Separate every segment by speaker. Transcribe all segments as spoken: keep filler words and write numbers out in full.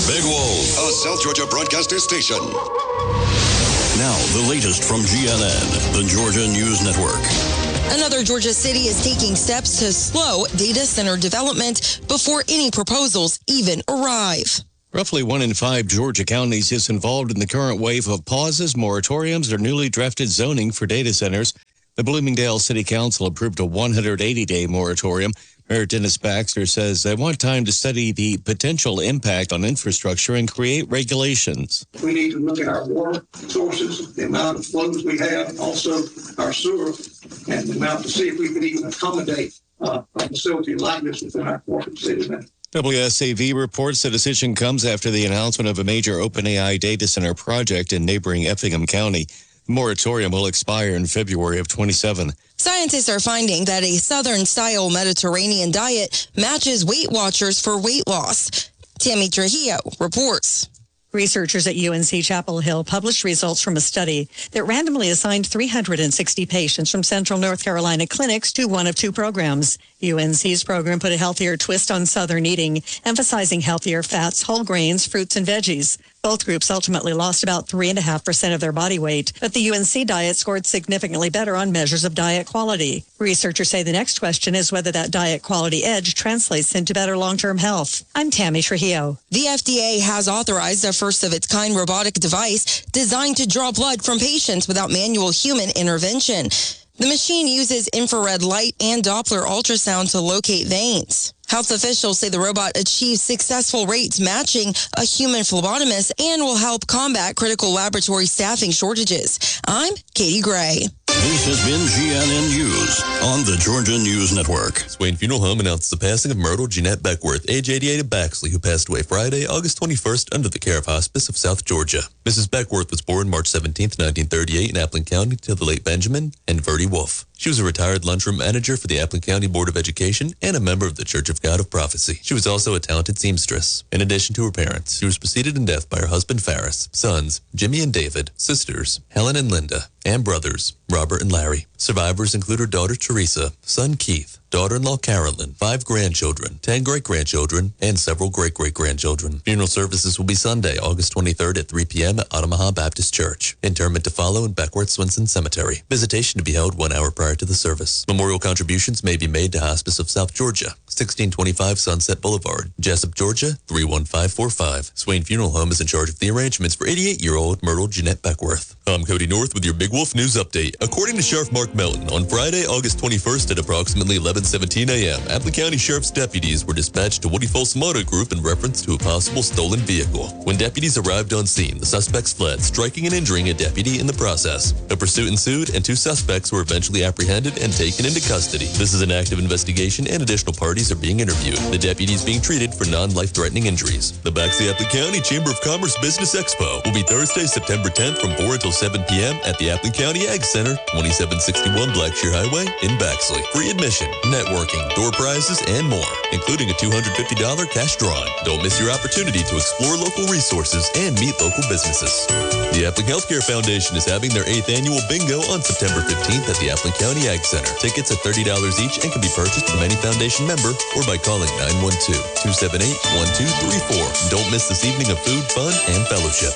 Speaker 1: Big Wolf, a South Georgia broadcaster station. Now, the latest from G N N, the Georgia News Network.
Speaker 2: Another Georgia city is taking steps to slow data center development before any proposals even arrive.
Speaker 3: Roughly one in five Georgia counties is involved in the current wave of pauses, moratoriums, or newly drafted zoning for data centers. The Bloomingdale City Council approved a one hundred eighty day moratorium. Mayor Dennis Baxter says they want time to study the potential impact on infrastructure and create regulations.
Speaker 4: We need to look at our water sources, the amount of flows we have, and also our sewer, and the amount to see if we can even accommodate uh, a facility like this within our corporate city limits.
Speaker 3: W S A V reports the decision comes after the announcement of a major OpenAI data center project in neighboring Effingham County. The moratorium will expire in February of twenty-seven.
Speaker 2: Scientists are finding that a Southern-style Mediterranean diet matches Weight Watchers for weight loss. Tammy Trujillo reports.
Speaker 5: Researchers at U N C Chapel Hill published results from a study that randomly assigned three hundred sixty patients from Central North Carolina clinics to one of two programs. U N C's program put a healthier twist on Southern eating, emphasizing healthier fats, whole grains, fruits, and veggies. Both groups ultimately lost about three point five percent of their body weight, but the U N C diet scored significantly better on measures of diet quality. Researchers say the next question is whether that diet quality edge translates into better long-term health. I'm Tammy Trujillo.
Speaker 2: The F D A has authorized a first-of-its-kind robotic device designed to draw blood from patients without manual human intervention. The machine uses infrared light and Doppler ultrasound to locate veins. Health officials say the robot achieves successful rates matching a human phlebotomist and will help combat critical laboratory staffing shortages. I'm Katie Gray.
Speaker 1: This has been G N N News on the Georgia News Network.
Speaker 6: Swain Funeral Home announced the passing of Myrtle Jeanette Beckworth, age eighty-eight of Baxley, who passed away Friday, August twenty-first, under the care of Hospice of South Georgia. Missus Beckworth was born March seventeenth, nineteen thirty-eight in Appling County to the late Benjamin and Verdi Wolf. She was a retired lunchroom manager for the Appling County Board of Education and a member of the Church of God of Prophecy. She was also a talented seamstress. In addition to her parents, she was preceded in death by her husband Farris, sons Jimmy and David, sisters Helen and Linda, and brothers Robert and Larry. Survivors include her daughter Teresa, son Keith, daughter-in-law Carolyn, five grandchildren, ten great-grandchildren, and several great-great-grandchildren. Funeral services will be Sunday, August twenty-third at three p.m. at Omaha Baptist Church. Interment to follow in Beckworth Swinson Cemetery. Visitation to be held one hour prior to the service. Memorial contributions may be made to Hospice of South Georgia, sixteen twenty-five Sunset Boulevard, Jessup, Georgia, three one five four five. Swain Funeral Home is in charge of the arrangements for eighty-eight-year-old Myrtle Jeanette Beckworth. I'm Cody North with your Big Wolf News Update. According to Sheriff Mark Melton, on Friday, August twenty-first at approximately eleven seventeen a.m., Appling County Sheriff's deputies were dispatched to Woody Folsom Auto Group in reference to a possible stolen vehicle. When deputies arrived on scene, the suspects fled, striking and injuring a deputy in the process. A pursuit ensued, and two suspects were eventually apprehended and taken into custody. This is an active investigation, and additional parties are being interviewed. The deputies being treated for non-life-threatening injuries. The Baxley Appling County Chamber of Commerce Business Expo will be Thursday, September tenth from four until seven p.m. at the Appling County Ag Center, twenty-seven sixty-one Blackshear Highway in Baxley. Free admission, networking, door prizes, and more, including a two hundred fifty dollars cash drawing. Don't miss your opportunity to explore local resources and meet local businesses. The Appling Healthcare Foundation is having their eighth annual bingo on September fifteenth at the Appling County Ag Center. Tickets are thirty dollars each and can be purchased from any foundation member or by calling nine one two, two seven eight, one two three four. Don't miss this evening of food, fun, and fellowship.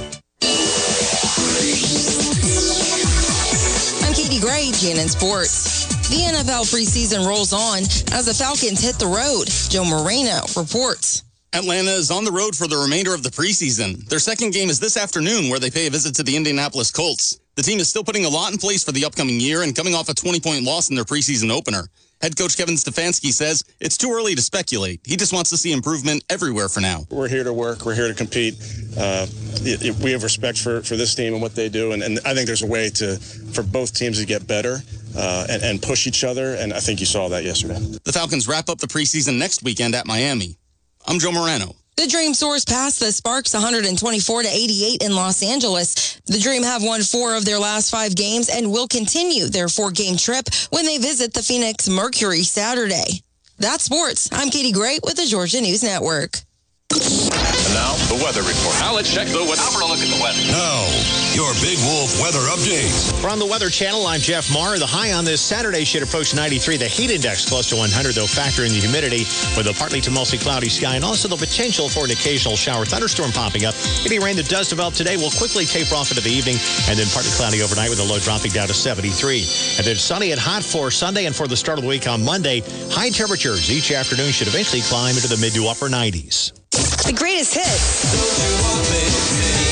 Speaker 2: I'm Katie Gray, G N N Sports. The N F L preseason rolls on as the Falcons hit the road. Joe Moreno reports.
Speaker 7: Atlanta is on the road for the remainder of the preseason. Their second game is this afternoon, where they pay a visit to the Indianapolis Colts. The team is still putting a lot in place for the upcoming year and coming off a twenty-point loss in their preseason opener. Head coach Kevin Stefanski says it's too early to speculate. He just wants to see improvement everywhere for now.
Speaker 8: We're here to work. We're here to compete. Uh, it, it, we have respect for, for this team and what they do, and, and I think there's a way to for both teams to get better uh, and, and push each other, and I think you saw that yesterday.
Speaker 7: The Falcons wrap up the preseason next weekend at Miami. I'm Joe Moreno.
Speaker 2: The Dream soars past the Sparks one twenty-four to eighty-eight in Los Angeles. The Dream have won four of their last five games and will continue their four-game trip when they visit the Phoenix Mercury Saturday. That's sports. I'm Katie Gray with the Georgia News Network.
Speaker 1: And now,
Speaker 9: The weather report. Now let's check the weather. Now for a look at the weather.
Speaker 1: Now, your Big Wolf weather update.
Speaker 10: From the Weather Channel, I'm Jeff Marr. The high on this Saturday should approach ninety-three. The heat index close to one hundred, though factor in the humidity with a partly to mostly cloudy sky and also the potential for an occasional shower thunderstorm popping up. Any rain that does develop today will quickly taper off into the evening and then partly cloudy overnight with a low dropping down to seventy-three. And then sunny and hot for Sunday and for the start of the week on Monday. High temperatures each afternoon should eventually climb into the mid to upper nineties.
Speaker 2: The greatest hits.